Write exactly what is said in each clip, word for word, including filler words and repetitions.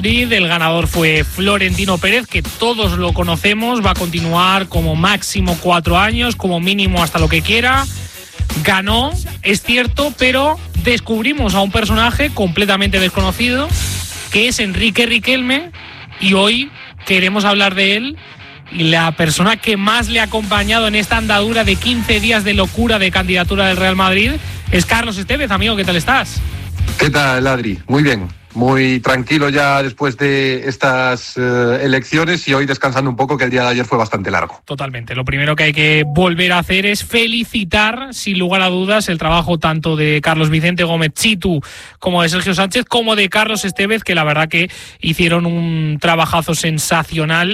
El ganador fue Florentino Pérez, que todos lo conocemos, va a continuar como máximo cuatro años, como mínimo hasta lo que quiera. Ganó, es cierto, pero descubrimos a un personaje completamente desconocido, que es Enrique Riquelme, y hoy queremos hablar de él. Y la persona que más le ha acompañado en esta andadura de quince días de locura de candidatura del Real Madrid es Carlos Estévez. Amigo, ¿qué tal estás? ¿Qué tal, Adri? Muy bien. Muy tranquilo ya después de estas uh, elecciones y hoy descansando un poco, que el día de ayer fue bastante largo. Totalmente. Lo primero que hay que volver a hacer es felicitar, sin lugar a dudas, el trabajo tanto de Carlos Vicente Gómez Chitu como de Sergio Sánchez, como de Carlos Estévez, que la verdad que hicieron un trabajazo sensacional.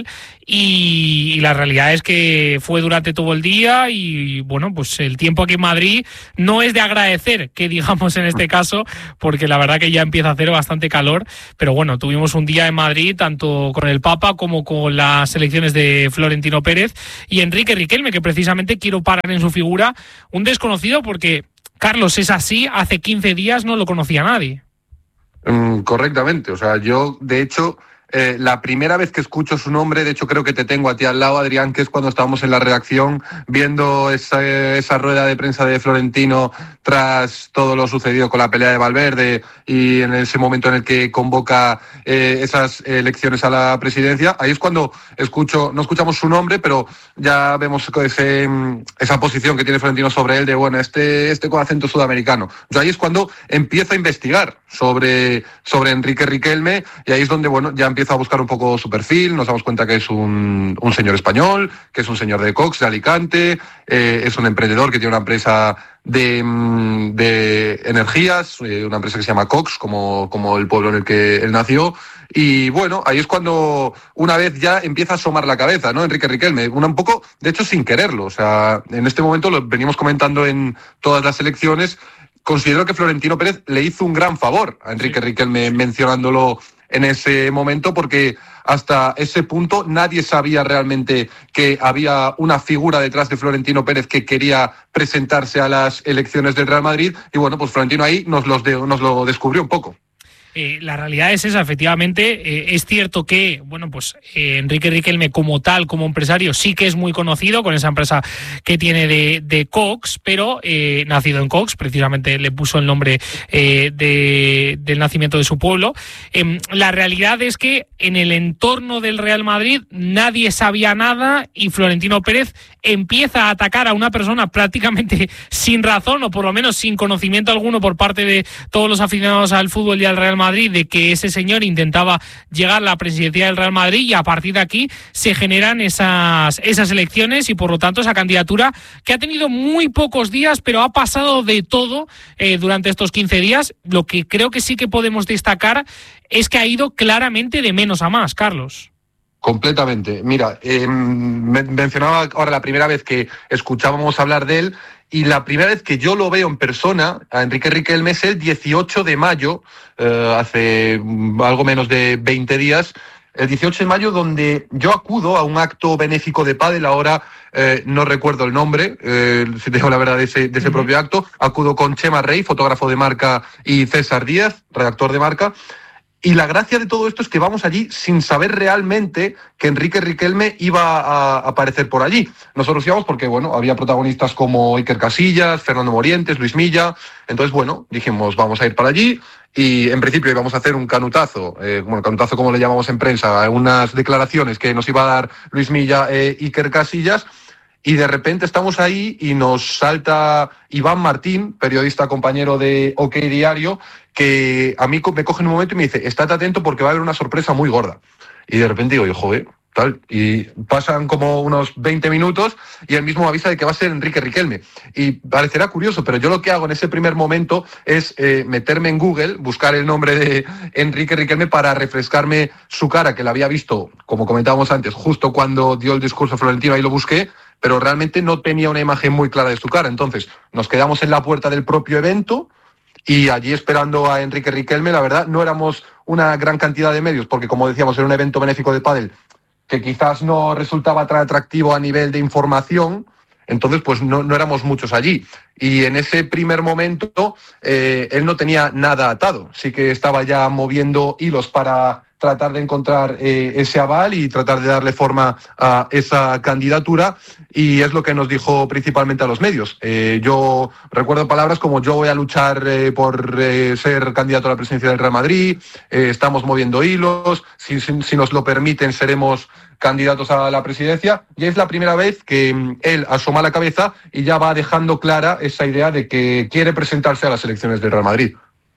Y, y la realidad es que fue durante todo el día y, bueno, pues el tiempo aquí en Madrid no es de agradecer, que digamos en este caso, porque la verdad que ya empieza a hacer bastante calor, pero bueno, tuvimos un día en Madrid tanto con el Papa como con las elecciones de Florentino Pérez y Enrique Riquelme, que precisamente quiero parar en su figura, un desconocido porque, Carlos, es así, hace quince días no lo conocía nadie. Mm, correctamente, o sea, yo de hecho... Eh, la primera vez que escucho su nombre, de hecho creo que te tengo a ti al lado, Adrián, que es cuando estábamos en la redacción viendo esa, esa rueda de prensa de Florentino tras todo lo sucedido con la pelea de Valverde y en ese momento en el que convoca eh, esas elecciones a la presidencia. Ahí es cuando escucho, no escuchamos su nombre, pero ya vemos ese, esa posición que tiene Florentino sobre él de, bueno, este, este con acento sudamericano. O sea, ahí es cuando empiezo a investigar sobre, sobre Enrique Riquelme y ahí es donde, bueno, ya empieza a buscar un poco su perfil, nos damos cuenta que es un, un señor español, que es un señor de Cox, de Alicante, eh, es un emprendedor que tiene una empresa de, de energías, eh, una empresa que se llama Cox, como, como el pueblo en el que él nació. Y bueno, ahí es cuando una vez ya empieza a asomar la cabeza, ¿no? Enrique Riquelme, una un poco, de hecho, sin quererlo. O sea, en este momento lo venimos comentando en todas las elecciones. Considero que Florentino Pérez le hizo un gran favor a Enrique Riquelme mencionándolo en ese momento, porque hasta ese punto nadie sabía realmente que había una figura detrás de Florentino Pérez que quería presentarse a las elecciones del Real Madrid y bueno, pues Florentino ahí nos, los de, nos lo descubrió un poco. Eh, la realidad es esa, efectivamente. Eh, es cierto que, bueno, pues eh, Enrique Riquelme como tal, como empresario, sí que es muy conocido con esa empresa que tiene de, de Cox, pero eh, nacido en Cox, precisamente le puso el nombre eh, de, del nacimiento de su pueblo. Eh, la realidad es que en el entorno del Real Madrid nadie sabía nada y Florentino Pérez empieza a atacar a una persona prácticamente sin razón o por lo menos sin conocimiento alguno por parte de todos los aficionados al fútbol y al Real Madrid, Madrid, de que ese señor intentaba llegar a la presidencia del Real Madrid y a partir de aquí se generan esas, esas elecciones y por lo tanto esa candidatura que ha tenido muy pocos días pero ha pasado de todo eh, durante estos quince días. Lo que creo que sí que podemos destacar es que ha ido claramente de menos a más, Carlos. Completamente. Mira, eh, mencionaba ahora la primera vez que escuchábamos hablar de él y la primera vez que yo lo veo en persona, a Enrique Riquelme, es el dieciocho de mayo, eh, hace algo menos de veinte días, el dieciocho de mayo, donde yo acudo a un acto benéfico de pádel, ahora eh, no recuerdo el nombre, eh, si tengo la verdad de ese, de ese uh-huh. propio acto, acudo con Chema Rey, fotógrafo de Marca, y César Díaz, redactor de Marca. Y la gracia de todo esto es que vamos allí sin saber realmente que Enrique Riquelme iba a aparecer por allí. Nosotros íbamos porque, bueno, había protagonistas como Iker Casillas, Fernando Morientes, Luis Milla. Entonces, bueno, dijimos, vamos a ir para allí. Y en principio íbamos a hacer un canutazo, eh, bueno, canutazo como le llamamos en prensa, unas declaraciones que nos iba a dar Luis Milla e Iker Casillas. Y de repente estamos ahí y nos salta Iván Martín, periodista compañero de OK Diario, que a mí me coge en un momento y me dice, estate atento porque va a haber una sorpresa muy gorda. Y de repente digo, joder, tal. Y pasan como unos veinte minutos y él mismo me avisa de que va a ser Enrique Riquelme. Y parecerá curioso, pero yo lo que hago en ese primer momento es eh, meterme en Google, buscar el nombre de Enrique Riquelme para refrescarme su cara, que la había visto, como comentábamos antes, justo cuando dio el discurso Florentino, ahí lo busqué, pero realmente no tenía una imagen muy clara de su cara. Entonces nos quedamos en la puerta del propio evento y allí esperando a Enrique Riquelme. La verdad, no éramos una gran cantidad de medios, porque como decíamos, era un evento benéfico de pádel que quizás no resultaba tan atractivo a nivel de información, entonces pues no, no éramos muchos allí. Y en ese primer momento eh, él no tenía nada atado, sí que estaba ya moviendo hilos para tratar de encontrar eh, ese aval y tratar de darle forma a esa candidatura, y es lo que nos dijo principalmente a los medios. Eh, yo recuerdo palabras como: yo voy a luchar eh, por eh, ser candidato a la presidencia del Real Madrid, eh, estamos moviendo hilos, si, si, si nos lo permiten seremos candidatos a la presidencia, y es la primera vez que él asoma la cabeza y ya va dejando clara esa idea de que quiere presentarse a las elecciones del Real Madrid.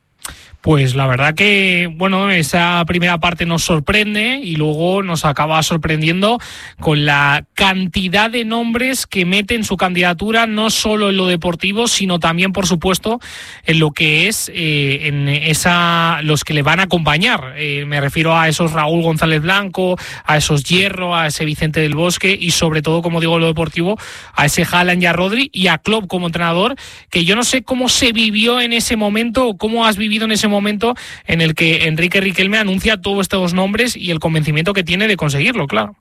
Pues la verdad que, bueno, esa primera parte nos sorprende y luego nos acaba sorprendiendo con la cantidad de nombres que mete en su candidatura, no solo en lo deportivo, sino también, por supuesto, en lo que es eh, en esa los que le van a acompañar. Eh, me refiero a esos Raúl González Blanco, a esos Hierro, a ese Vicente del Bosque y, sobre todo, como digo, en lo deportivo, a ese Haaland y a Rodri y a Klopp como entrenador, que yo no sé cómo se vivió en ese momento o cómo has vivido en ese momento en el que Enrique Riquelme anuncia todos estos nombres y el convencimiento que tiene de conseguirlo, claro.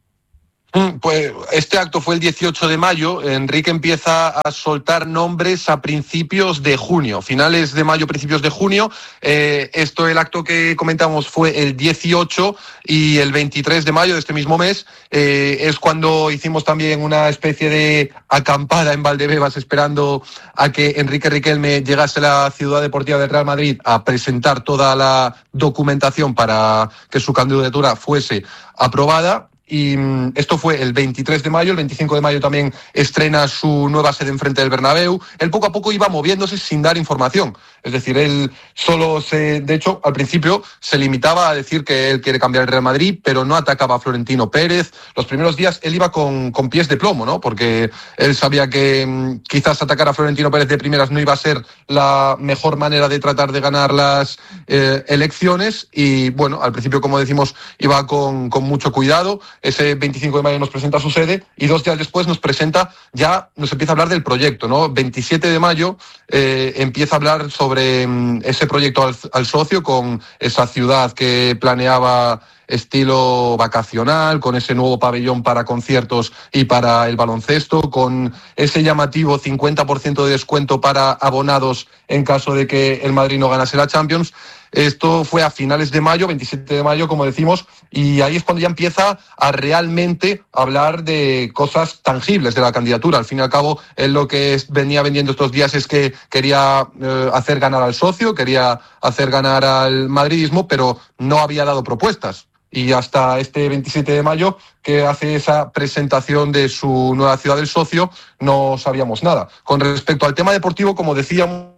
Pues este acto fue el dieciocho de mayo. Enrique empieza a soltar nombres a principios de junio, finales de mayo, principios de junio. Eh, esto, el acto que comentamos, fue el dieciocho, y el veintitrés de mayo de este mismo mes eh, es cuando hicimos también una especie de acampada en Valdebebas esperando a que Enrique Riquelme llegase a la Ciudad Deportiva del Real Madrid a presentar toda la documentación para que su candidatura fuese aprobada. Y esto fue el veintitrés de mayo, el veinticinco de mayo también estrena su nueva sede enfrente del Bernabéu. Él poco a poco iba moviéndose sin dar información. Es decir, él solo se, de hecho, al principio se limitaba a decir que él quiere cambiar el Real Madrid, pero no atacaba a Florentino Pérez. Los primeros días él iba con, con pies de plomo, ¿no? Porque él sabía que mmm, quizás atacar a Florentino Pérez de primeras no iba a ser la mejor manera de tratar de ganar las eh, elecciones. Y bueno, al principio, como decimos, iba con, con mucho cuidado. Ese veinticinco de mayo nos presenta su sede y dos días después nos presenta, ya nos empieza a hablar del proyecto, ¿no? veintisiete de mayo eh, empieza a hablar sobre mm, ese proyecto al, al socio, con esa ciudad que planeaba estilo vacacional, con ese nuevo pabellón para conciertos y para el baloncesto, con ese llamativo cincuenta por ciento de descuento para abonados en caso de que el Madrid no ganase la Champions. Esto fue a finales de mayo, veintisiete de mayo, como decimos, y ahí es cuando ya empieza a realmente hablar de cosas tangibles de la candidatura. Al fin y al cabo, él lo que venía vendiendo estos días es que quería eh, hacer ganar al socio, quería hacer ganar al madridismo, pero no había dado propuestas. Y hasta este veintisiete de mayo, que hace esa presentación de su nueva ciudad del socio, no sabíamos nada. Con respecto al tema deportivo, como decíamos,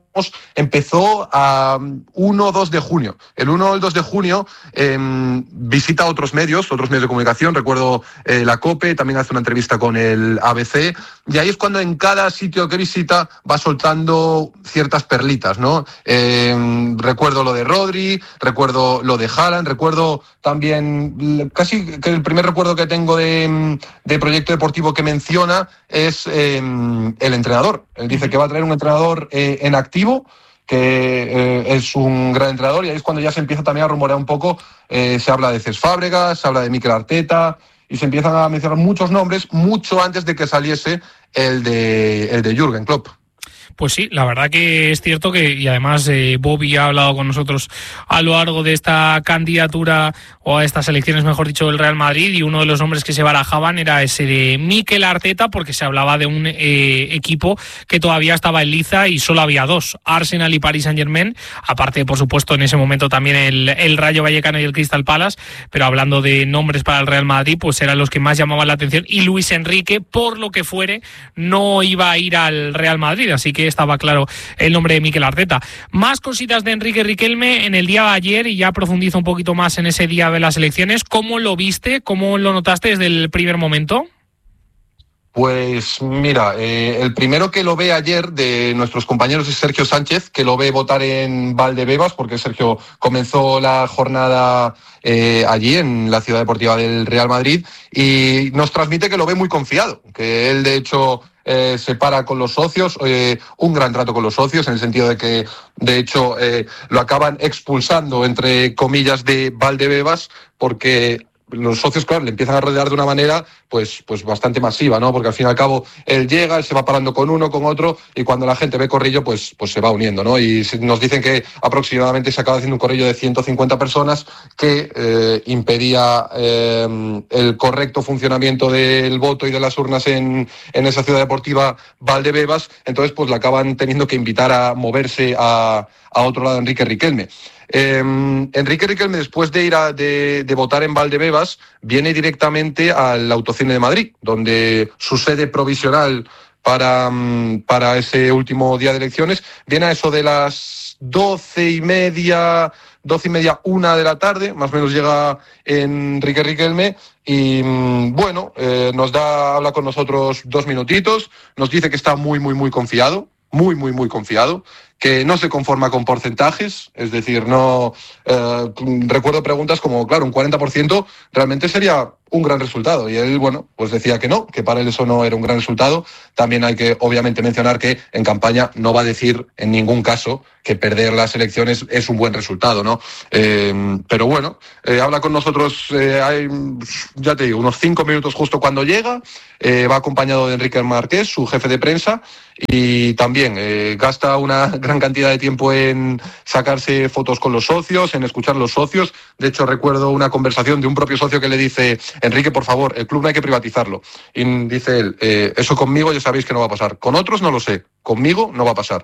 empezó a uno o dos de junio. El uno o el dos de junio eh, visita otros medios, otros medios de comunicación. Recuerdo eh, la COPE, también hace una entrevista con el A B C, y ahí es cuando en cada sitio que visita va soltando ciertas perlitas, ¿no? Eh, recuerdo lo de Rodri, recuerdo lo de Haaland, recuerdo también, casi que el primer recuerdo que tengo de, de proyecto deportivo que menciona es eh, el entrenador. Él dice que va a traer un entrenador eh, en activo, que eh, es un gran entrenador, y ahí es cuando ya se empieza también a rumorear un poco. Eh, se habla de Cesc Fábregas, se habla de Mikel Arteta, y se empiezan a mencionar muchos nombres mucho antes de que saliese el de, el de Jürgen Klopp. Pues sí, la verdad que es cierto que, y además eh, Bobby ha hablado con nosotros a lo largo de esta candidatura, o a estas elecciones, mejor dicho, del Real Madrid, y uno de los nombres que se barajaban era ese de Mikel Arteta, porque se hablaba de un eh, equipo que todavía estaba en liza y solo había dos, Arsenal y Paris Saint-Germain, aparte, por supuesto, en ese momento también el, el Rayo Vallecano y el Crystal Palace, pero hablando de nombres para el Real Madrid, pues eran los que más llamaban la atención, y Luis Enrique, por lo que fuere, no iba a ir al Real Madrid, así que estaba claro el nombre de Mikel Arteta. Más cositas de Enrique Riquelme en el día de ayer, y ya profundizo un poquito más en ese día de las elecciones. ¿Cómo lo viste? ¿Cómo lo notaste desde el primer momento? Pues mira, eh, el primero que lo ve ayer de nuestros compañeros es Sergio Sánchez, que lo ve votar en Valdebebas, porque Sergio comenzó la jornada eh, allí en la Ciudad Deportiva del Real Madrid, y nos transmite que lo ve muy confiado, que él de hecho eh, se para con los socios, eh, un gran trato con los socios, en el sentido de que de hecho eh, lo acaban expulsando, entre comillas, de Valdebebas, porque los socios, claro, le empiezan a rodear de una manera pues, pues bastante masiva, ¿no? Porque al fin y al cabo él llega, él se va parando con uno, con otro, y cuando la gente ve corrillo, pues, pues se va uniendo, ¿no? Y nos dicen que aproximadamente se acaba haciendo un corrillo de ciento cincuenta personas que eh, impedía eh, el correcto funcionamiento del voto y de las urnas en, en esa ciudad deportiva Valdebebas. Entonces, pues le acaban teniendo que invitar a moverse a, a otro lado, Enrique Riquelme. Eh, Enrique Riquelme, después de ir a, de, de votar en Valdebebas, viene directamente al Autocine de Madrid, donde su sede provisional para, para ese último día de elecciones viene a eso de las doce y media, doce y media, una de la tarde, más o menos llega Enrique Riquelme y bueno, eh, nos da, habla con nosotros dos minutitos, nos dice que está muy, muy, muy confiado, muy, muy, muy confiado, que no se conforma con porcentajes, es decir, no eh, recuerdo preguntas como, claro, un cuarenta por ciento realmente sería un gran resultado, y él, bueno, pues decía que no, que para él eso no era un gran resultado. También hay que, obviamente, mencionar que en campaña no va a decir en ningún caso que perder las elecciones es un buen resultado, ¿no? Eh, pero bueno, eh, habla con nosotros, eh, hay, ya te digo, unos cinco minutos justo cuando llega, eh, va acompañado de Enrique Marqués, su jefe de prensa, y también eh, gasta una gran cantidad de tiempo en sacarse fotos con los socios, en escuchar a los socios. De hecho, recuerdo una conversación de un propio socio que le dice: Enrique, por favor, el club no hay que privatizarlo. Y dice él, eh, eso conmigo ya sabéis que no va a pasar. Con otros no lo sé, conmigo no va a pasar.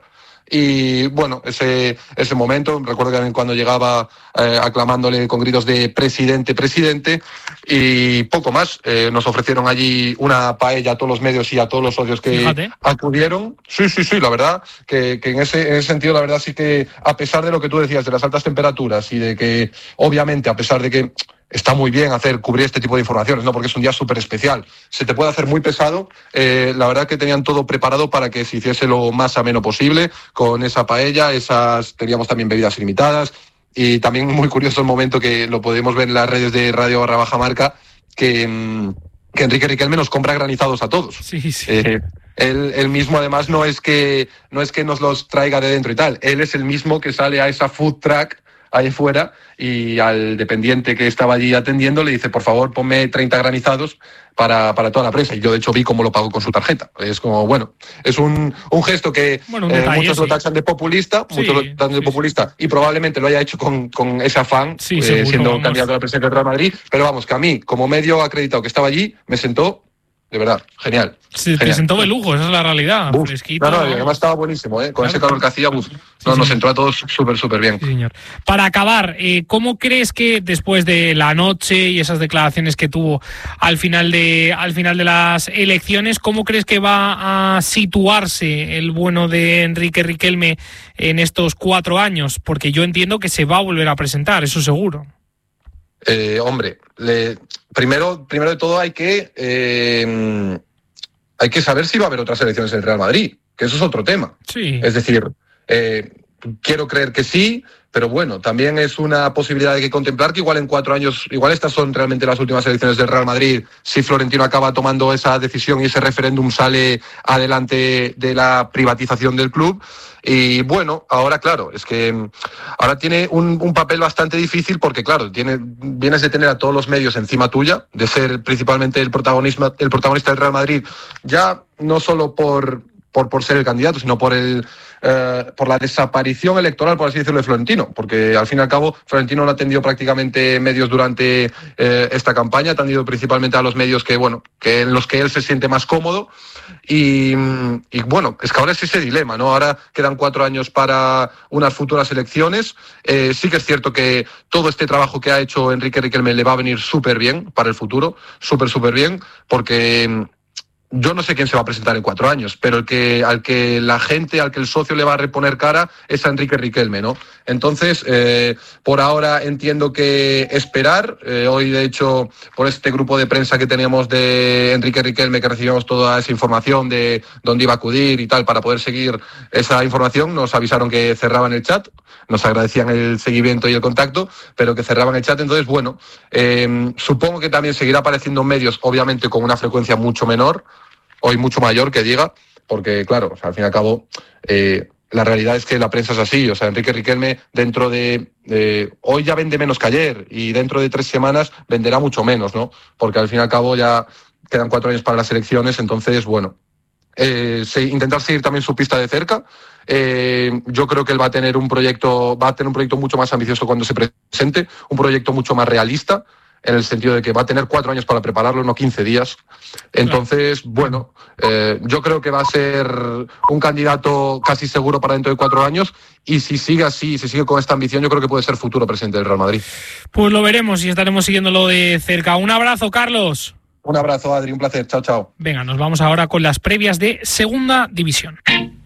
Y bueno, ese, ese momento, recuerdo que cuando llegaba eh, aclamándole con gritos de presidente, presidente, y poco más. Eh, nos ofrecieron allí una paella a todos los medios y a todos los socios que Fíjate. acudieron. Sí, sí, sí, la verdad que, que en, ese, en ese sentido, la verdad sí que, a pesar de lo que tú decías, de las altas temperaturas y de que, obviamente, a pesar de que está muy bien hacer cubrir este tipo de informaciones, ¿no? Porque es un día súper especial. Se te puede hacer muy pesado. Eh, la verdad que tenían todo preparado para que se hiciese lo más ameno posible, con esa paella, esas, teníamos también bebidas ilimitadas, y también muy curioso el momento que lo podemos ver en las redes de Radio Barra Baja Marca, que, que Enrique Riquelme nos compra granizados a todos. Sí, sí. Eh, Él, él mismo, además, no es que no es que nos los traiga de dentro y tal. Él es el mismo que sale a esa food truck ahí fuera y al dependiente que estaba allí atendiendo le dice: por favor, ponme treinta granizados para, para toda la prensa. Y yo, de hecho, vi cómo lo pagó con su tarjeta. Es como, bueno, es un, un gesto que bueno, un detalle, eh, muchos sí. lo taxan de populista, sí, muchos lo taxan de sí, populista, sí. y probablemente lo haya hecho con, con ese afán, sí, eh, seguro, siendo vamos. candidato a la presidencia del Real Madrid. Pero vamos, que a mí, como medio acreditado que estaba allí, me sentó de verdad, genial. Se genial. presentó de lujo, esa es la realidad. Uf, Fresquito. No, no, y además estaba buenísimo, ¿eh? Con claro. ese calor que hacía, uf, no, sí, nos entró a todos súper, súper bien. Sí, señor. Para acabar, eh, ¿cómo crees que después de la noche y esas declaraciones que tuvo al final de al final de las elecciones, cómo crees que va a situarse el bueno de Enrique Riquelme en estos cuatro años? Porque yo entiendo que se va a volver a presentar, eso seguro. Eh, hombre, le, primero, primero de todo hay que eh, hay que saber si va a haber otras elecciones en el Real Madrid, que eso es otro tema. Sí. Es decir, eh, quiero creer que sí, pero bueno, también es una posibilidad de que contemplar que igual en cuatro años, igual estas son realmente las últimas elecciones del Real Madrid, si Florentino acaba tomando esa decisión y ese referéndum sale adelante de la privatización del club. Y bueno, ahora claro, es que ahora tiene un, un papel bastante difícil porque claro, tiene, vienes de tener a todos los medios encima tuya, de ser principalmente el protagonista, el protagonista del Real Madrid, ya no solo por, por, por ser el candidato, sino por el eh, por la desaparición electoral, por así decirlo, de Florentino, porque al fin y al cabo Florentino no ha atendido prácticamente medios durante eh, esta campaña, ha atendido principalmente a los medios que, bueno, que en los que él se siente más cómodo. Y, y bueno, es que ahora es ese dilema, ¿no? Ahora quedan cuatro años para unas futuras elecciones. Eh, sí que es cierto que todo este trabajo que ha hecho Enrique Riquelme le va a venir súper bien para el futuro, súper, súper bien, porque yo no sé quién se va a presentar en cuatro años, pero el que, al que la gente, al que el socio le va a reponer cara es a Enrique Riquelme, ¿no? Entonces, eh, por ahora entiendo que esperar. Eh, hoy, de hecho, por este grupo de prensa que teníamos de Enrique Riquelme, que recibimos toda esa información de dónde iba a acudir y tal, para poder seguir esa información, nos avisaron que cerraban el chat, nos agradecían el seguimiento y el contacto, pero que cerraban el chat. Entonces, bueno, eh, supongo que también seguirá apareciendo en medios, obviamente con una frecuencia mucho menor, hoy mucho mayor que diga, porque claro, o sea, al fin y al cabo, eh, la realidad es que la prensa es así. O sea, Enrique Riquelme dentro de... de hoy ya vende menos que ayer y dentro de tres semanas venderá mucho menos, ¿no? Porque al fin y al cabo ya quedan cuatro años para las elecciones, entonces, bueno, eh, se, intentar seguir también su pista de cerca. Eh, yo creo que él va a tener un proyecto, va a tener un proyecto mucho más ambicioso cuando se presente, un proyecto mucho más realista, en el sentido de que va a tener cuatro años para prepararlo, no quince días. Entonces, bueno, eh, yo creo que va a ser un candidato casi seguro para dentro de cuatro años y si sigue así, si sigue con esta ambición, yo creo que puede ser futuro presidente del Real Madrid. Pues lo veremos y estaremos siguiéndolo de cerca. Un abrazo, Carlos. Un abrazo, Adri, un placer. Chao, chao. Venga, nos vamos ahora con las previas de Segunda División.